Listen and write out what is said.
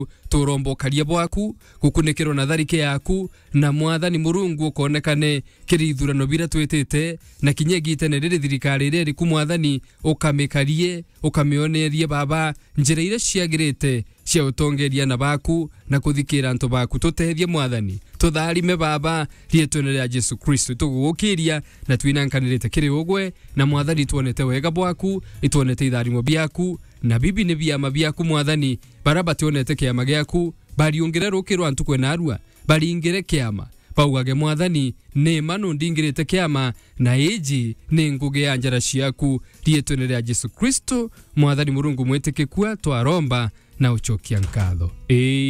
turombo karia bwaku gukunekero na tharike yaku na mwathani Murungu ukonekane kirithurano bira twetete na kinyegitene riri thirikari riri ku mwathani ukamikarie ukamionerie baba njira ire ciagirite cia utongeria na baku na kuthikira antu baku tutethie mwathani tutharime baba rietone rya Yesu Kristo tugukiria na twinankanirite kiri ugwe na mwathani tuonete wega bwaku ituonete itharimo biaku na bibi ni biama biaku mwathani baraba tionete kiama giaku bariungire rukirwa antu kwena arua baringire kiama baugage mwathani ne manu ndingirite kiama na eji ne nguge ya njara ciaku rietone rya Yesu Kristo mwathani Murungu mwetekekua twaromba na uchokia nkatho.